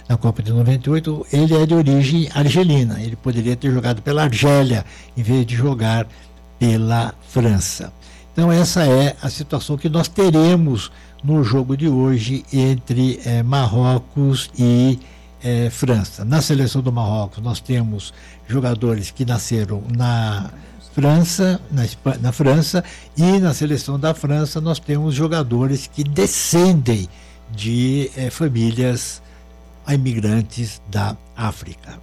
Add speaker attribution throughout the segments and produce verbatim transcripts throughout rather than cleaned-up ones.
Speaker 1: na Copa de noventa e oito, ele é de origem argelina. Ele poderia ter jogado pela Argélia em vez de jogar pela França. Então essa é a situação que nós teremos no jogo de hoje entre eh, Marrocos e eh, França. Na seleção do Marrocos nós temos jogadores que nasceram na França, na, Espanha, na França, e na seleção da França nós temos jogadores que descendem de eh, famílias imigrantes da África.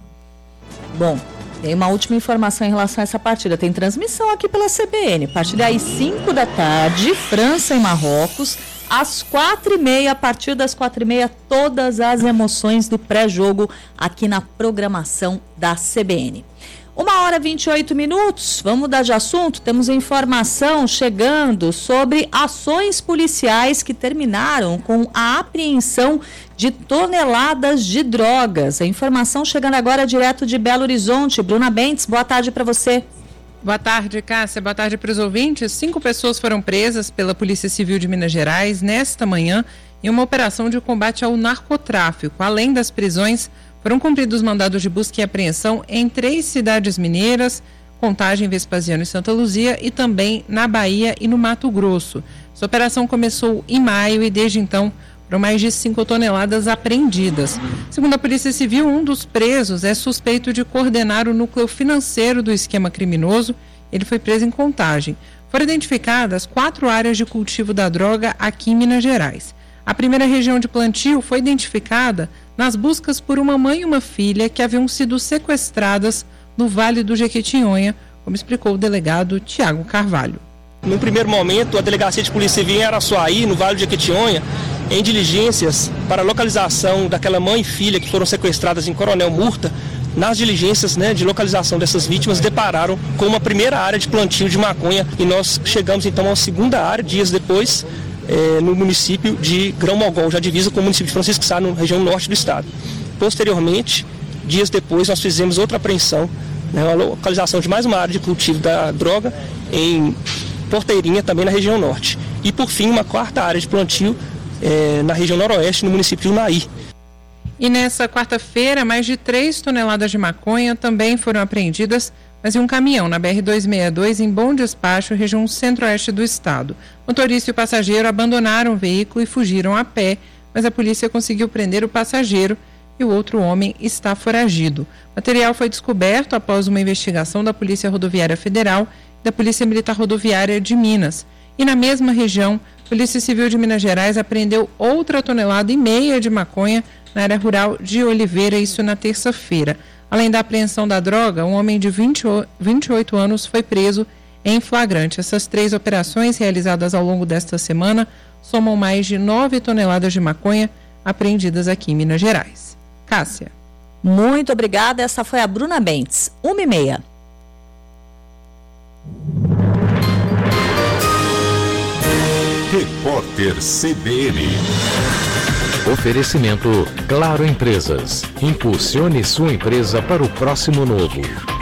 Speaker 2: Bom, tem uma última informação em relação a essa partida. Tem transmissão aqui pela C B N. Partida às cinco da tarde, França e Marrocos. Às quatro e meia, a partir das quatro e meia, todas as emoções do pré-jogo aqui na programação da C B N. Uma hora e vinte e oito minutos, vamos mudar de assunto. Temos informação chegando sobre ações policiais que terminaram com a apreensão de toneladas de drogas. A informação chegando agora direto de Belo Horizonte. Bruna Bentes, boa tarde para você.
Speaker 3: Boa tarde, Cássia. Boa tarde para os ouvintes. Cinco pessoas foram presas pela Polícia Civil de Minas Gerais nesta manhã em uma operação de combate ao narcotráfico. Além das prisões, foram cumpridos mandados de busca e apreensão em três cidades mineiras, Contagem, Vespasiano e Santa Luzia, e também na Bahia e no Mato Grosso. Essa operação começou em maio e desde então foram mais de cinco toneladas apreendidas. Segundo a Polícia Civil, um dos presos é suspeito de coordenar o núcleo financeiro do esquema criminoso. Ele foi preso em Contagem. Foram identificadas quatro áreas de cultivo da droga aqui em Minas Gerais. A primeira região de plantio foi identificada nas buscas por uma mãe e uma filha que haviam sido sequestradas no Vale do Jequitinhonha, como explicou o delegado Tiago Carvalho.
Speaker 4: No primeiro momento, a Delegacia de Polícia Civil em Araçuaí, no Vale do Jequitinhonha, em diligências para a localização daquela mãe e filha que foram sequestradas em Coronel Murta, nas diligências, né, de localização dessas vítimas, depararam com uma primeira área de plantio de maconha e nós chegamos então a uma segunda área, dias depois, É, no município de Grão-Mogol, já divisa com o município de Francisco Sá, na região norte do estado. Posteriormente, dias depois, nós fizemos outra apreensão, né, a localização de mais uma área de cultivo da droga em Porteirinha, também na região norte. E, por fim, uma quarta área de plantio é, na região noroeste, no município de Unaí.
Speaker 3: E nessa quarta-feira, mais de três toneladas de maconha também foram apreendidas, mas em um caminhão na B R duzentos e sessenta e dois, em Bom Despacho, região centro-oeste do estado. O motorista e o passageiro abandonaram o veículo e fugiram a pé, mas a polícia conseguiu prender o passageiro e o outro homem está foragido. O material foi descoberto após uma investigação da Polícia Rodoviária Federal e da Polícia Militar Rodoviária de Minas. E na mesma região, a Polícia Civil de Minas Gerais apreendeu outra tonelada e meia de maconha na área rural de Oliveira, isso na terça-feira. Além da apreensão da droga, um homem de vinte e oito anos foi preso em flagrante. Essas três operações realizadas ao longo desta semana somam mais de nove toneladas de maconha apreendidas aqui em Minas Gerais. Cássia.
Speaker 2: Muito obrigada. Essa foi a Bruna Bentes. Uma e meia.
Speaker 5: Repórter C B N.
Speaker 6: Oferecimento Claro Empresas. Impulsione sua empresa para o próximo novo.